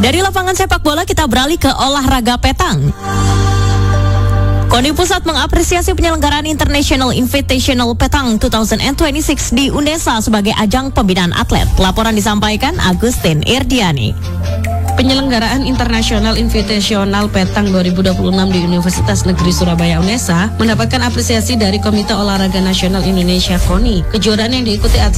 Dari lapangan sepak bola kita beralih ke olahraga petang. KONI Pusat mengapresiasi penyelenggaraan International Invitational Petang 2026 di UNESA sebagai ajang pembinaan atlet. Laporan disampaikan Agustin Irdiani. Penyelenggaraan International Invitational Petang 2026 di Universitas Negeri Surabaya UNESA mendapatkan apresiasi dari Komite Olahraga Nasional Indonesia KONI. Kejuaraan yang diikuti